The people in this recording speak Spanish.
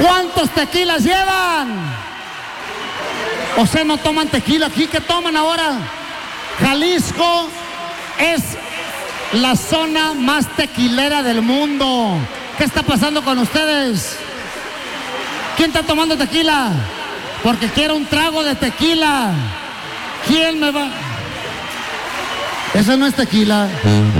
¿Cuántos tequilas llevan? O sea, no toman tequila aquí. ¿Qué toman ahora? Jalisco es la zona más tequilera del mundo. ¿Qué está pasando con ustedes? ¿Quién está tomando tequila? Porque quiero un trago de tequila. ¿Quién me va? Eso no es tequila.